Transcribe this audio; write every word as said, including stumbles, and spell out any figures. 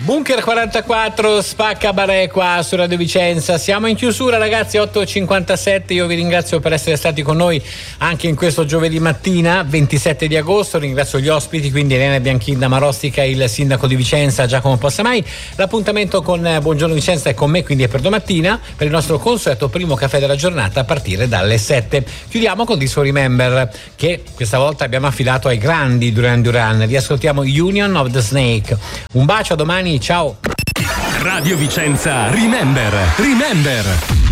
Bunker quarantaquattro, Spacca Barè qua su Radio Vicenza. Siamo in chiusura, ragazzi, otto e cinquantasette. Io vi ringrazio per essere stati con noi anche in questo giovedì mattina ventisette di agosto. Ringrazio gli ospiti, quindi Elena Bianchin Marostica, il sindaco di Vicenza Giacomo Passamai. L'appuntamento con Buongiorno Vicenza è con me, quindi è per domattina, per il nostro consueto primo caffè della giornata a partire dalle sette. Chiudiamo con This Will Remember, che questa volta abbiamo affidato ai grandi Duran Duran. Riascoltiamo Union of the Snake. Un bacio, a domani, ciao. Radio Vicenza Remember, Remember.